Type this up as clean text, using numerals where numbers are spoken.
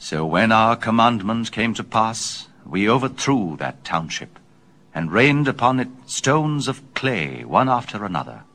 So when our commandment came to pass, we overthrew that township, and rained upon it stones of clay, one after another.